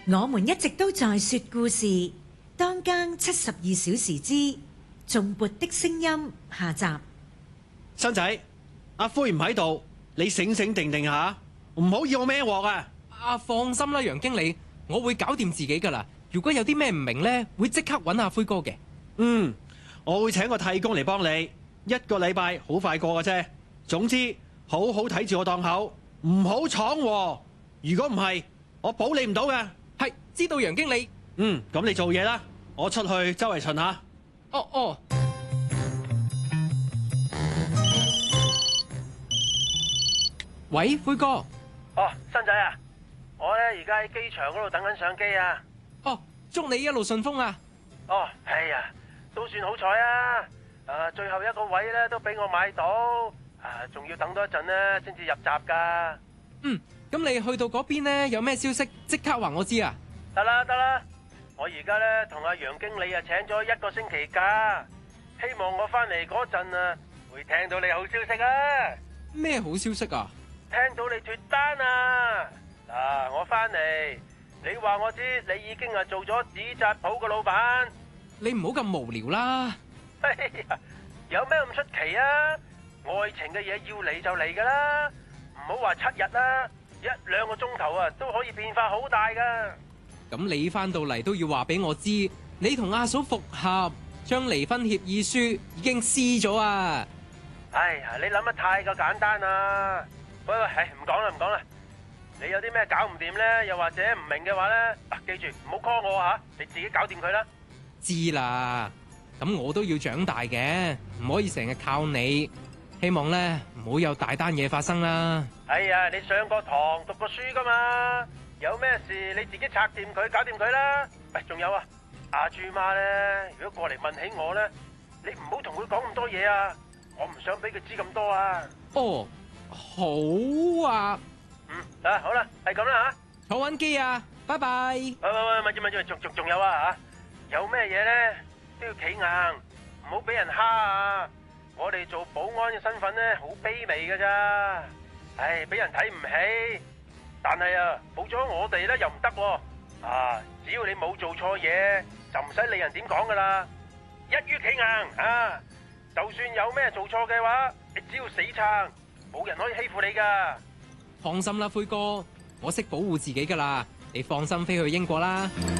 我們一直都在說故事，當更72小時之頌缽的聲音下集。 新仔，阿灰唔喺度，你醒醒定定下，唔好要我孭鑊啊！ 放心啦，楊經理，我會搞掂自己噶啦。如果有啲咩唔明呢，會即刻揾阿灰哥嘅。 我會請個替工嚟幫你，1個禮拜好快過嘅啫。總之，好好睇住我檔口，唔好闖禍。如果唔係，我保你唔到嘅。 係，知道楊經理。 咁你做嘢啦，我出去周圍巡下。 哦。喂，灰哥。 新仔啊，我咧而家喺機場嗰度等緊上機啊。 祝你一路順風啊。 係啊，都算好彩啊。最後一個位咧都俾我買到，仲要等多一陣咧先至入閘噶。 咁你去到嗰邊呢，有咩消息即刻話我知啊。 得啦，我而家咧同阿楊經理請咗1個星期假，希望我翻嚟嗰陣會聽到你好消息啊。 咩好消息啊？ 聽到你脫單啊！我翻嚟，你話我知你已經做咗紙紮鋪嘅老闆。 你唔好咁無聊啦。 有咩咁出奇啊？愛情嘅嘢要嚟就嚟噶啦，唔好話7日啦，1-2個鐘頭都可以變化好大噶。 咁你翻到嚟都要話俾我知，你同阿嫂復合，將離婚協議書已經撕咗啊！ 你諗得太過簡單啦。喂，唔講啦。你有啲咩搞唔掂咧，又或者唔明嘅話咧，記住唔好 call 我吓，你自己搞掂佢啦。 知啦，咁我都要長大嘅，唔可以成日靠你。希望咧唔好有大單嘢發生啦。 你上過堂讀過書噶嘛？有咩事你自己拆掂佢，搞掂佢啦。仲有阿朱媽咧，如果過嚟問起我咧，你唔好同佢講咁多嘢啊，我唔想俾佢知咁多啊。 好啊。 好啦，係咁啦坐穩機啊，拜拜。 喂，咪住，仲有有咩嘢咧都要企硬，唔好俾人蝦啊！我哋做保安嘅身份咧好卑微噶咋，俾人睇唔起，但係冇咗我哋咧又唔得喎。只要你冇做錯嘢，就唔使理人點講噶啦，一於企硬啊！就算有咩做錯嘅話，你只要死撐，冇人可以欺負你噶。 放心啦，灰哥，我識保護自己噶啦，你放心飛去英國啦。